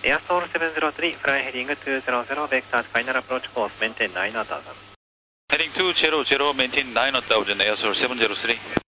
Air Soul 703, fly heading 200, vector final approach course, maintain 9000. Heading 200, maintain 9000, Air Soul 703.